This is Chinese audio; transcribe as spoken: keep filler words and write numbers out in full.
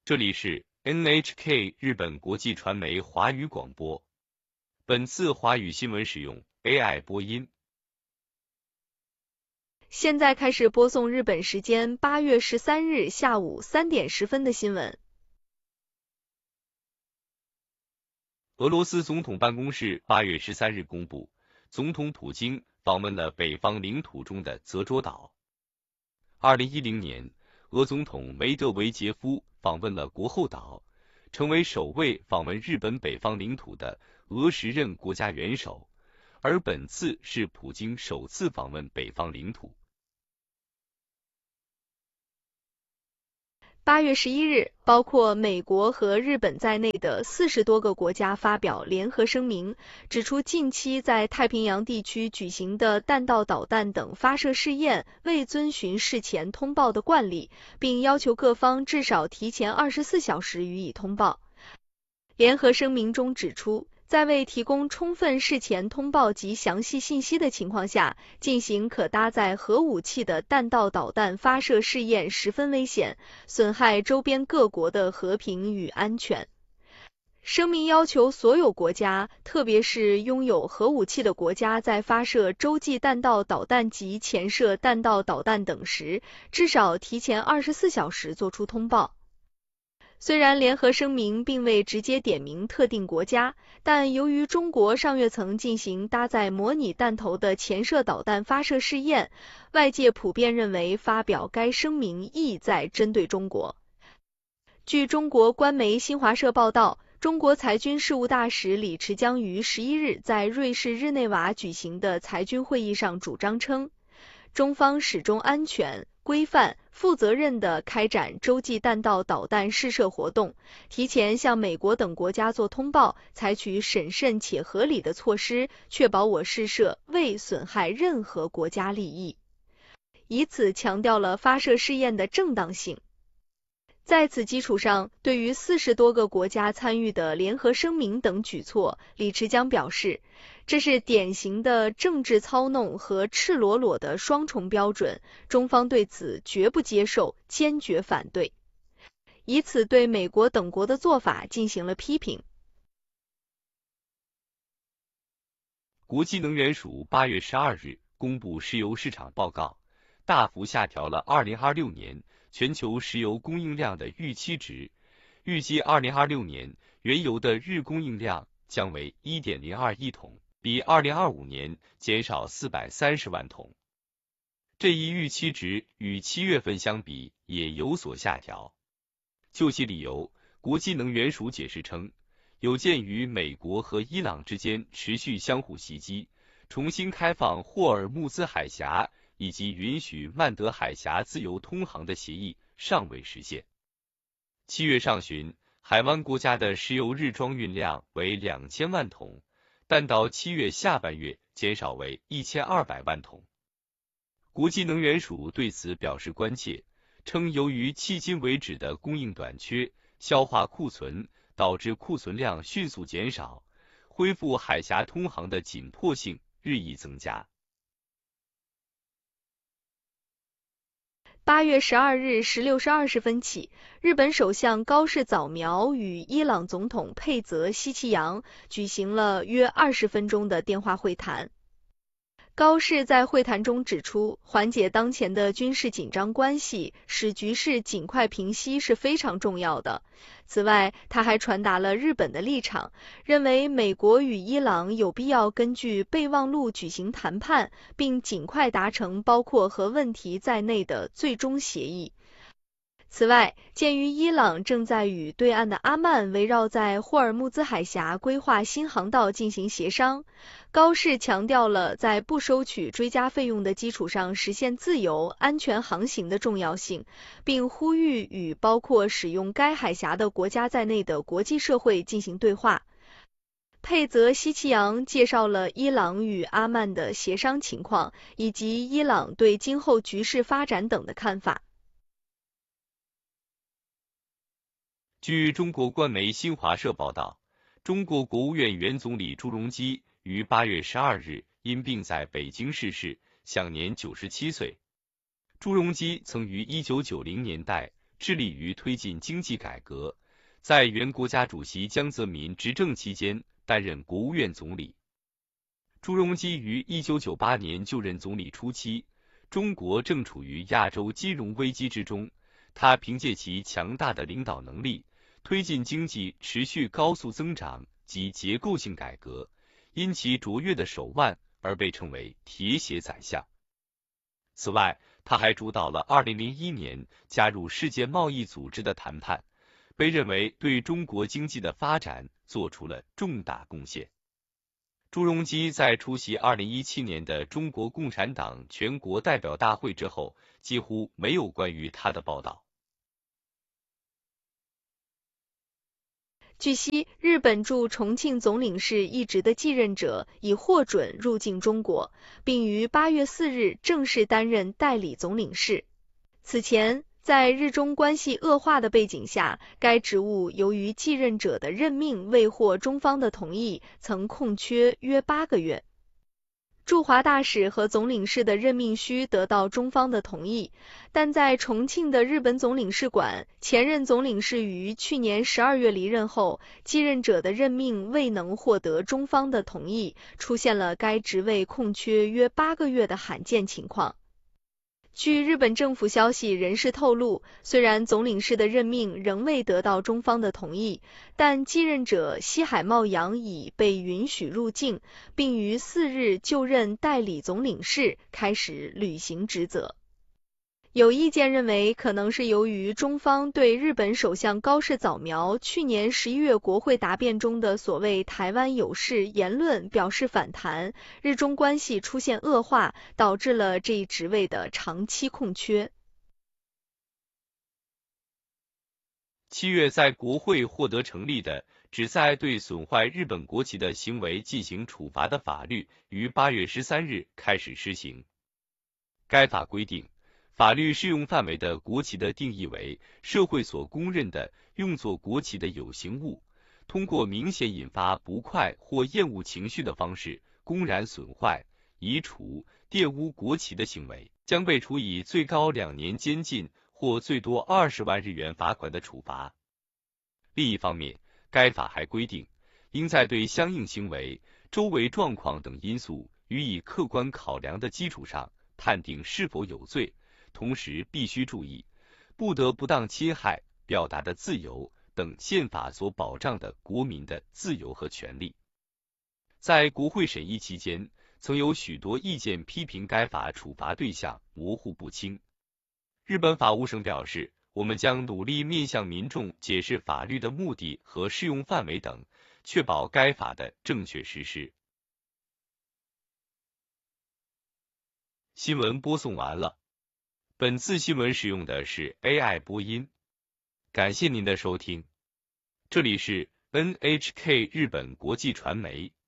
这里是 N H K 日本国际传媒华语广播。本次华语新闻使用 A I 播音。 现在开始播送日本时间八月十三日下午三点十分的新闻。 俄罗斯总统办公室八月十三日公布，总统普京访问了北方领土中的泽捉岛。二零一零年，俄总统梅德韦杰夫访问了国后岛，成为首位访问日本北方领土的俄时任国家元首，而本次是普京首次访问北方领土。 八月十一日，包括美国和日本在内的四十多个国家发表联合声明，指出近期在太平洋地区举行的弹道导弹等发射试验未遵循事前通报的惯例，并要求各方至少提前二十四小时予以通报。联合声明中指出，在未提供充分事前通报及详细信息的情况下，进行可搭载核武器的弹道导弹发射试验十分危险，损害周边各国的和平与安全。声明要求所有国家，特别是拥有核武器的国家，在发射洲际弹道导弹及潜射弹道导弹等时，至少提前二十四小时作出通报。虽然联合声明并未直接点名特定国家，但由于中国上月曾进行搭载模拟弹头的潜射导弹发射试验，外界普遍认为发表该声明意在针对中国。据中国官媒新华社报道，中国裁军事务大使李池江于十一日在瑞士日内瓦举行的裁军会议上主张称，中方始终安全、规范、负责任地开展洲际弹道导弹试射活动，提前向美国等国家做通报，采取审慎且合理的措施，确保我试射未损害任何国家利益，以此强调了发射试验的正当性。在此基础上，对于四十多个国家参与的联合声明等举措，李池江表示，这是典型的政治操弄和赤裸裸的双重标准，中方对此绝不接受，坚决反对，以此对美国等国的做法进行了批评。 国际能源署八月十二日公布石油市场报告，大幅下调了二零二六年全球石油供应量的预期值，预计二零二六年原油的日供应量将为 一点零二亿桶，比二零二五年减少四百三十万桶。这一预期值与七月份相比也有所下调。就其理由，国际能源署解释称，有鉴于美国和伊朗之间持续相互袭击，重新开放霍尔木兹海峡以及允许曼德海峡自由通航的协议尚未实现。七月上旬，海湾国家的石油日装运量为两千万桶，但到七月下半月减少为一千二百万桶。国际能源署对此表示关切，称由于迄今为止的供应短缺，消化库存导致库存量迅速减少，恢复海峡通航的紧迫性日益增加。 八月十二日十六时二十分起，日本首相高市早苗与伊朗总统佩泽西奇扬举行了约二十分钟的电话会谈。高市在会谈中指出，缓解当前的军事紧张关系，使局势尽快平息是非常重要的。此外，他还传达了日本的立场，认为美国与伊朗有必要根据备忘录举行谈判，并尽快达成包括核问题在内的最终协议。此外，鉴于伊朗正在与对岸的阿曼围绕在霍尔木兹海峡规划新航道进行协商，高市强调了在不收取追加费用的基础上实现自由、安全航行的重要性，并呼吁与包括使用该海峡的国家在内的国际社会进行对话。佩泽西奇扬介绍了伊朗与阿曼的协商情况，以及伊朗对今后局势发展等的看法。 据中国官媒新华社报道，中国国务院原总理朱镕基于八月十二日因病在北京逝世，享年九十七岁。朱镕基曾于一九九零年代致力于推进经济改革，在原国家主席江泽民执政期间担任国务院总理。朱镕基于一九九八年就任总理初期，中国正处于亚洲金融危机之中，他凭借其强大的领导能力，推进经济持续高速增长及结构性改革，因其卓越的手腕而被称为铁血宰相。此外，他还主导了二零零一年加入世界贸易组织的谈判，被认为对中国经济的发展做出了重大贡献。朱镕基在出席二零一七年的中国共产党全国代表大会之后，几乎没有关于他的报道。 据悉，日本驻重庆总领事一职的继任者已获准入境中国，并于八月四日正式担任代理总领事。此前，在日中关系恶化的背景下，该职务由于继任者的任命未获中方的同意，曾空缺约八个月。驻华大使和总领事的任命需得到中方的同意，但在重庆的日本总领事馆，前任总领事于去年十二月离任后，继任者的任命未能获得中方的同意，出现了该职位空缺约八个月的罕见情况。据日本政府消息人士透露，虽然总领事的任命仍未得到中方的同意，但继任者西海茂洋已被允许入境，并于四日就任代理总领事，开始履行职责。有意见认为，可能是由于中方对日本首相高市早苗去年十一月国会答辩中的所谓台湾有事言论表示反弹，日中关系出现恶化，导致了这一职位的长期空缺。 七月在国会获得成立的旨在对损坏日本国旗的行为进行处罚的法律，于八月十三日开始施行。该法规定，法律适用范围的国旗的定义为社会所公认的用作国旗的有形物，通过明显引发不快或厌恶情绪的方式公然损坏、移除、玷污国旗的行为，将被处以最高两年监禁或最多二十万日元罚款的处罚。另一方面，该法还规定，应在对相应行为、周围状况等因素予以客观考量的基础上判定是否有罪，同时必须注意，不得不当侵害表达的自由等宪法所保障的国民的自由和权利。在国会审议期间，曾有许多意见批评该法处罚对象模糊不清。日本法务省表示，我们将努力面向民众解释法律的目的和适用范围等，确保该法的正确实施。新闻播送完了。本次新闻使用的是 A I 播音，感谢您的收听。这里是 N H K 日本国际传媒。